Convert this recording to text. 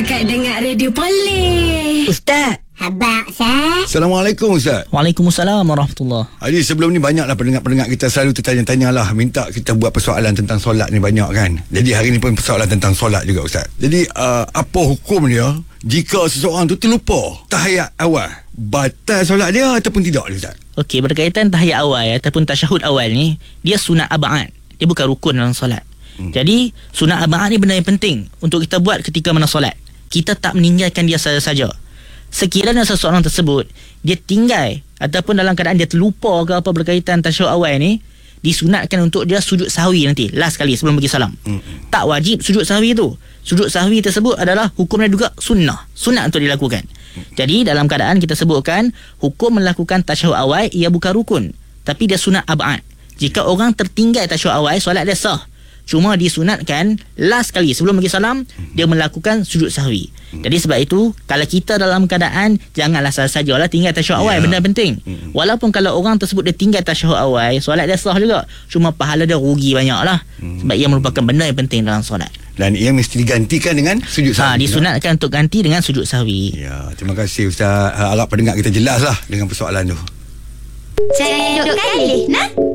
Kakak dengar radio Poleh. Ustaz. Abang Ustaz. Assalamualaikum Ustaz. Waalaikumsalam warahmatullahi. Jadi sebelum ni banyaklah pendengar-pendengar kita selalu tertanya-tanya lah, minta kita buat persoalan tentang solat ni banyak kan. Jadi hari ni pun persoalan tentang solat juga Ustaz. Jadi apa hukum dia jika seseorang tu terlupa tahiyat awal? Batal solat dia ataupun tidak Ustaz? Okey, berkaitan tahiyat awal ataupun tasyahud awal ni, dia sunat ab'ad. Dia bukan rukun dalam solat. Jadi sunat ab'ad ni benda yang penting untuk kita buat ketika mana solat. Kita tak meninggalkan dia saja-saja. Sekiranya seseorang tersebut dia tinggal ataupun dalam keadaan dia terlupa ke apa berkaitan tasyahud awal ni, disunatkan untuk dia sujud sahwi nanti last kali sebelum bagi salam. Tak wajib sujud sahwi tu. Sujud sahwi tersebut adalah hukumnya juga sunat untuk dilakukan. Jadi dalam keadaan kita sebutkan hukum melakukan tasyahud awal ia bukan rukun, tapi dia sunat ab'ad. Jika orang tertinggal tasyahud awal, solat dia sah. Cuma disunatkan last kali sebelum bagi salam dia melakukan sujud sahwi. Jadi sebab itu kalau kita dalam keadaan janganlah sahaja-sajalah tinggal tasyahud awal, benda penting. Walaupun kalau orang tersebut dia tinggal tasyahud awal, solat dia sah juga. Cuma pahala dia rugi banyaklah. Sebab ia merupakan benda yang penting dalam solat. Dan ia mesti digantikan dengan sujud sahwi. Disunatkan untuk ganti dengan sujud sahwi. Ya, terima kasih Ustaz. Harap pendengar kita jelas lah dengan persoalan tu. Saya duduk kali, nah.